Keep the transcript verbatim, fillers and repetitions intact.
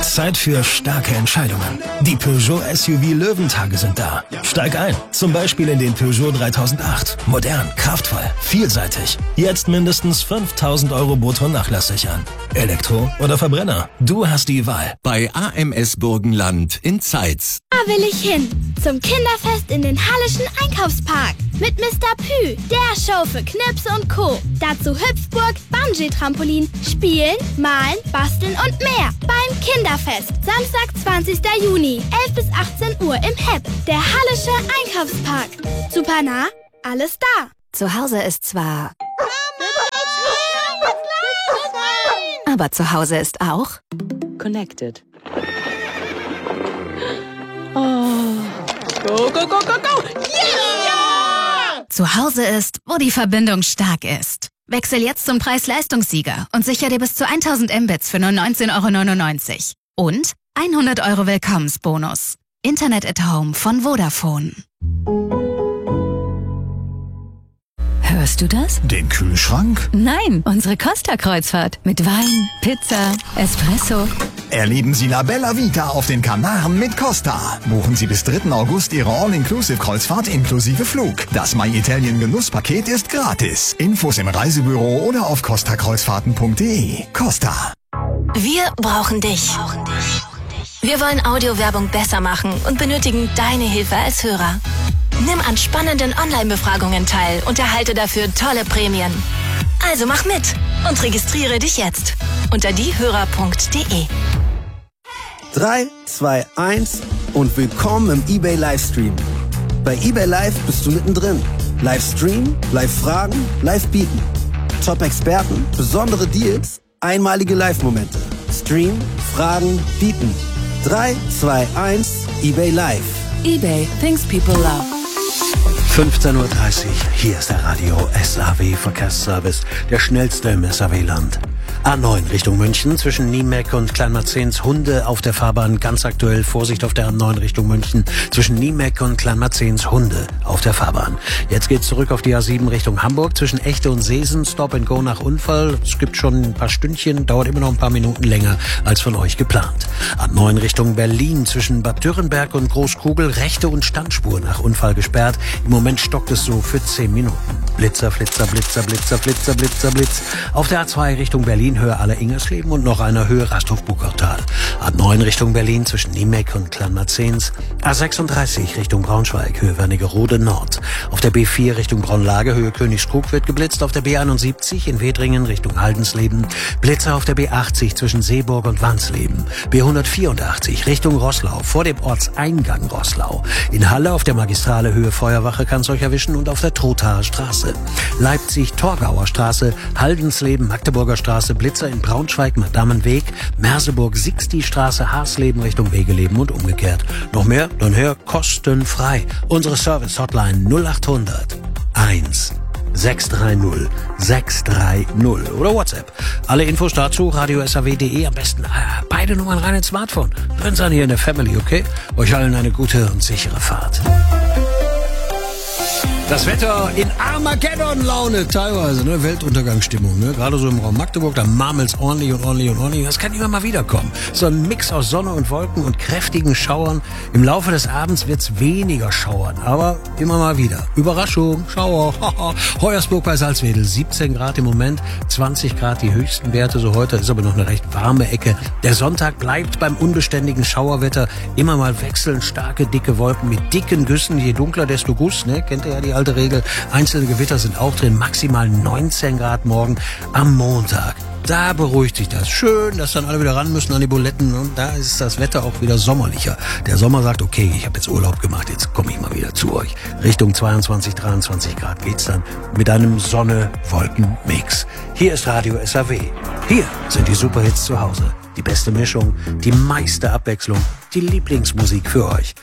ist Zeit für starke Entscheidungen. Die Peugeot S U V Löwentage sind da. Steig ein, zum Beispiel in den Peugeot dreitausendacht. Modern, kraftvoll, vielseitig. Jetzt mindestens fünftausend Euro brutto nachlassig an. Elektro oder Verbrenner? Du hast die Wahl. Bei A M S Burgenland in Zeitz. Da will ich hin. Zum Kinderfest in den Hallischen Einkaufspark. Mit Mister Pü, der Show für Knips und Co. Dazu Hüpfburg, Bungee-Trampolin, Spielen, Malen, Basteln und mehr. Beim Kinderfest. Samstag, zwanzigster Juni, elf bis achtzehn Uhr im H E P. Der Hallische Einkaufspark. Super nah, alles da. Zu Hause ist zwar... Aber zu Hause ist auch... Connected. Oh. Go, go, go, go, go! Yeah! Zu Hause ist, wo die Verbindung stark ist. Wechsel jetzt zum Preis-Leistungssieger und sicher dir bis zu tausend Mbits für nur neunzehn Euro neunundneunzig. Und hundert Euro Willkommensbonus. Internet at Home von Vodafone. Hörst du das? Den Kühlschrank? Nein, unsere Costa-Kreuzfahrt. Mit Wein, Pizza, Espresso. Erleben Sie La Bella Vita auf den Kanaren mit Costa. Buchen Sie bis dritten August Ihre All-Inclusive-Kreuzfahrt inklusive Flug. Das My Italien Genusspaket ist gratis. Infos im Reisebüro oder auf costa kreuzfahrten punkt de. Costa. Wir brauchen dich. Wir wollen Audiowerbung besser machen und benötigen deine Hilfe als Hörer. Nimm an spannenden Online-Befragungen teil und erhalte dafür tolle Prämien. Also mach mit und registriere dich jetzt unter diehörer punkt de. drei, zwei, eins und willkommen im eBay Livestream. Bei eBay Live bist du mittendrin. Livestream, Live-Fragen, Live-Bieten. Top-Experten, besondere Deals, einmalige Live-Momente. Stream, Fragen, Bieten. drei, zwei, eins, eBay Live. eBay, things people love. fünfzehn Uhr dreißig, hier ist der Radio S A W Verkehrsservice, der schnellste im S A W-Land. A neun Richtung München zwischen Niemeck und Kleinmarzens Hunde auf der Fahrbahn. Ganz aktuell Vorsicht auf der A neun Richtung München zwischen Niemeck und Kleinmarzens Hunde auf der Fahrbahn. Jetzt geht's zurück auf die A sieben Richtung Hamburg zwischen Echte und Seesen. Stop and Go nach Unfall. Es gibt schon ein paar Stündchen, dauert immer noch ein paar Minuten länger als von euch geplant. A neun Richtung Berlin zwischen Bad Dürrenberg und Großkugel. Rechte und Standspur nach Unfall gesperrt. Im Moment stockt es so für zehn Minuten. Blitzer, Flitzer, Blitzer, Blitzer, Blitzer, Blitzer, Blitz. Auf der A zwei Richtung Berlin Höhe Aller-Ingersleben und noch einer Höhe Rasthof-Buckertal. A neun Richtung Berlin zwischen Niemeck und Kleinmarzens. A sechsunddreißig Richtung Braunschweig, Höhe Wernigerode Nord. Auf der B vier Richtung Braunlage, Höhe Königskrug wird geblitzt. Auf der B einundsiebzig in Wedringen Richtung Haldensleben. Blitzer auf der B achtzig zwischen Seeburg und Wansleben. B hundertvierundachtzig Richtung Roßlau, vor dem Ortseingang Roßlau. In Halle auf der Magistrale Höhe Feuerwache kann es euch erwischen und auf der Trothaer Straße. Leipzig-Torgauer Straße, Haldensleben, Magdeburger Straße, Blitzer in Braunschweig, Madamenweg, Merseburg-Sixti-Straße, Haarsleben Richtung Wegeleben und umgekehrt. Noch mehr? Dann hör kostenfrei. Unsere Service-Hotline null achthundert eins sechs drei null sechs drei null oder WhatsApp. Alle Infos dazu radio s a w punkt de. Am besten äh, beide Nummern rein ins Smartphone. Drin sein hier in der Family, okay? Euch allen eine gute und sichere Fahrt. Das Wetter in Armageddon-Laune teilweise, ne? Weltuntergangsstimmung, ne? Gerade so im Raum Magdeburg, da marmelt's ordentlich und ordentlich und ordentlich. Das kann immer mal wiederkommen. So ein Mix aus Sonne und Wolken und kräftigen Schauern. Im Laufe des Abends wird's weniger schauern, aber immer mal wieder. Überraschung, Schauer. Hoyersburg bei Salzwedel, siebzehn Grad im Moment, zwanzig Grad die höchsten Werte. So heute ist aber noch eine recht warme Ecke. Der Sonntag bleibt beim unbeständigen Schauerwetter. Immer mal wechseln starke, dicke Wolken mit dicken Güssen. Je dunkler, desto Guss, ne? Kennt ihr ja die alte Regel. Einzelne Gewitter sind auch drin, maximal neunzehn Grad morgen am Montag. Da beruhigt sich das. Schön, dass dann alle wieder ran müssen an die Buletten und da ist das Wetter auch wieder sommerlicher. Der Sommer sagt, okay, ich habe jetzt Urlaub gemacht, jetzt komme ich mal wieder zu euch. Richtung zweiundzwanzig, dreiundzwanzig Grad geht's dann mit einem Sonne-Wolken-Mix. Hier ist Radio S A W. Hier sind die Superhits zu Hause. Die beste Mischung, die meiste Abwechslung, die Lieblingsmusik für euch.